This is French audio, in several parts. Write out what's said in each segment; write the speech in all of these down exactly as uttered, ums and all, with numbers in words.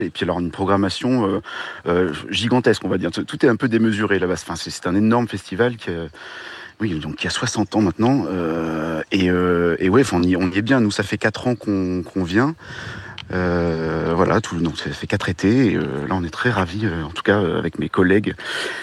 Et puis alors une programmation, heu heu, gigantesque, on va dire. Tout tout est un peu démesuré là-bas. Enfin, c'est c'est un énorme festival qui, heu, oui, donc qui a soixante ans maintenant, heu et heu et ouais, enfin, on y on y est bien. Nous, ça fait quatre ans qu'on qu'on vient. Heu, voilà, tout donc ça fait quatre étés et heu, là, on est très ravis, heu, en tout cas, heu, avec mes collègues,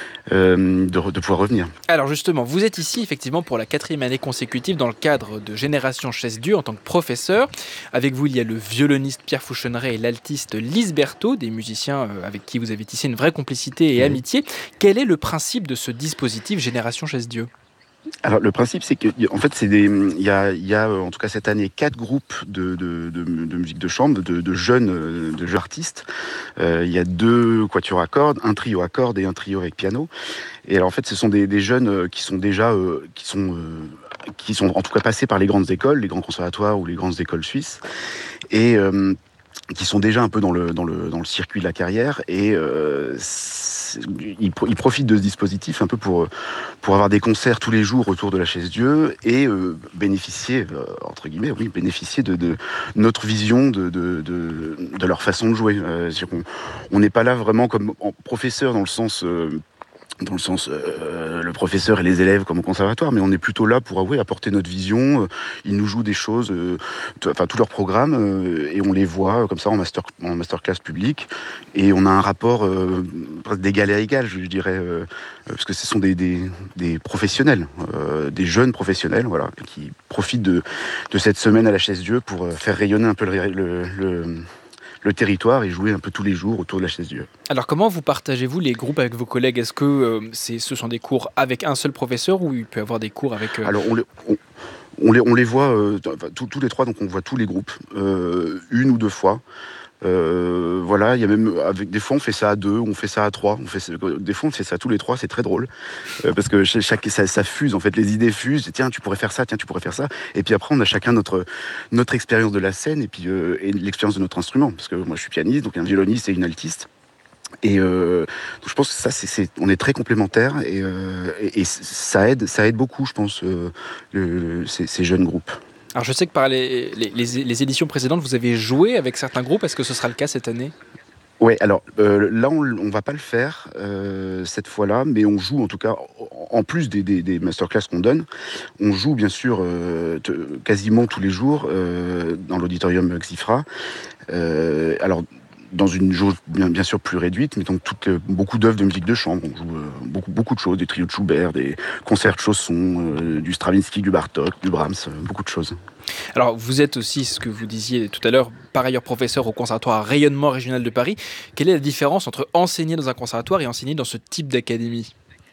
hem, de re de pouvoir revenir. Alors justement, vous êtes ici effectivement pour la quatrième année consécutive dans le cadre de Génération Chaise-Dieu en tant que professeur. Avec vous, il y a le violoniste Pierre Fouchonneret et l'altiste Lise Berthaud, des musiciens euh, avec qui vous avez tissé une vraie complicité et Mmh. amitié. Quel est le principe de ce dispositif Génération Chaise-Dieu? Alors le principe, c'est que, en fait, c'est des, il y a, il y a, euh, en tout cas cette année, quatre groupes de, de, de, de musique de chambre, de, de jeunes, euh, de jeunes artistes. Euh, il y a deux quatuors à cordes, un trio à cordes et un trio avec piano. Et alors en fait, ce sont des, des jeunes euh, qui sont déjà, euh, qui sont, euh, qui sont en tout cas passés par les grandes écoles, les grands conservatoires ou les grandes écoles suisses, et euh, qui sont déjà un peu dans le, dans le, dans le circuit de la carrière. Et euh, ils, ils profitent de ce dispositif un peu pour, pour avoir des concerts tous les jours autour de la chaise Dieu et euh, bénéficier, euh, entre guillemets, oui, bénéficier de, de notre vision de, de, de, de leur façon de jouer. Euh, on n'est pas là vraiment comme professeur dans le sens... Euh, dans le sens euh, le professeur et les élèves comme au conservatoire, mais on est plutôt là pour avouer, apporter notre vision. Euh, ils nous jouent des choses, euh, t- enfin tout leur programme, euh, et on les voit euh, comme ça en, master, en masterclass public, et on a un rapport euh, presque d'égal à égal, je dirais, euh, parce que ce sont des, des, des professionnels, euh, des jeunes professionnels, voilà, qui profitent de, de cette semaine à la chaise Dieu pour euh, faire rayonner un peu le, le, le, le territoire et jouer un peu tous les jours autour de la chaise Dieu. Alors comment vous partagez-vous les groupes avec vos collègues? Est-ce que euh, c'est, ce sont des cours avec un seul professeur ou il peut y avoir des cours avec... euh, Alors on les, on, on les, on les voit euh, enfin, tous, tous les trois, donc on voit tous les groupes euh, une ou deux fois. Euh, voilà, il y a même avec des fois on fait ça à deux, on fait ça à trois, on fait ça- des fois on fait ça tous les trois, c'est très drôle euh, parce que chez chaque ça, ça fuse en fait, les idées fusent. Tiens, tu pourrais faire ça, tiens, tu pourrais faire ça. Et puis après on a chacun notre notre expérience de la scène et puis euh, et l'expérience de notre instrument, parce que moi je suis pianiste, donc un violoniste et une altiste. Et euh, donc je pense que ça, c'est, c'est- on est très complémentaires et, euh, et, et ça aide, ça aide beaucoup, je pense, euh, le- ces, ces jeunes groupes. Alors je sais que par les, les, les- les éditions précédentes, vous avez joué avec certains groupes. Est-ce que ce sera le cas cette année? Ouais, alors euh, là, on, on va pas le faire euh, cette fois-là, mais on joue en tout cas, en en plus des, des, des masterclass qu'on donne, on joue bien sûr euh, te- quasiment tous les jours euh, dans l'auditorium Xifra. Euh, alors, dans une jauge bien, bien sûr plus réduite, mais donc toutes, euh, beaucoup d'œuvres de musique de chambre. On joue euh, beaucoup, beaucoup de choses, des trios de Schubert, des concerts de chaussons, euh, du Stravinsky, du Bartók, du Brahms, euh, beaucoup de choses. Alors vous êtes aussi, ce que vous disiez tout à l'heure, par ailleurs professeur au Conservatoire Rayonnement Régional de Paris. Quelle est la différence entre enseigner dans un conservatoire et enseigner dans ce type d'académie?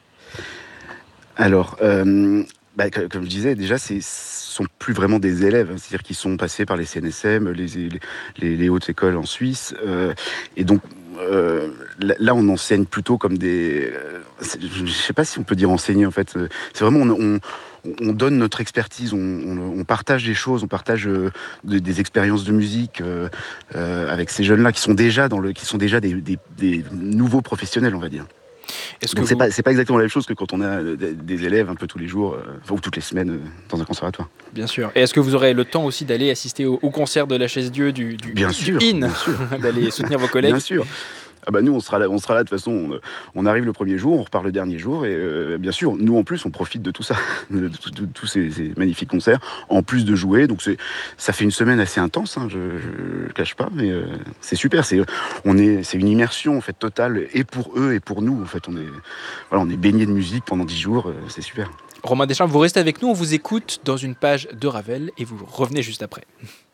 Alors, euh, bah, que- comme je disais, déjà, ce sont plus vraiment des élèves, hein, c'est-à-dire qu'ils sont passés par les C N S M, les, les, les- les hautes écoles en Suisse, euh, et donc euh, là, là, on enseigne plutôt comme des... euh, c'est- je ne sais pas si on peut dire enseigner, en fait. euh, C'est vraiment, on, on- on donne notre expertise, on, on- on partage des choses, on partage euh, de- des expériences de musique euh, euh, avec ces jeunes-là qui sont déjà dans le, qui sont déjà des, des- des nouveaux professionnels, on va dire. Est-ce que Donc c'est vous, pas c'est pas exactement la même chose que quand on a euh, des, des élèves un peu tous les jours, euh, enfin, ou toutes les semaines euh, dans un conservatoire. bien sûr, et est-ce que vous aurez le temps aussi d'aller assister au, au concert de la chaise Dieu du, du, Bien du sûr, IN, bien sûr, d'aller soutenir vos bien collègues? sûr. Ah bah nous on sera là, on sera là de toute façon. On, on arrive le premier jour, on repart le dernier jour et euh, bien sûr nous en plus on profite de tout ça, de, de- de tous ces, ces magnifiques concerts, en plus de jouer. Donc c'est ça fait une semaine assez intense, hein, je, je, je cache pas, mais euh, c'est super. C'est on est c'est une immersion en fait totale et pour eux et pour nous en fait. On est voilà, on est baigné de musique pendant dix jours, euh, c'est super. Romain Deschamps, vous restez avec nous, on vous écoute dans une page de Ravel et vous revenez juste après.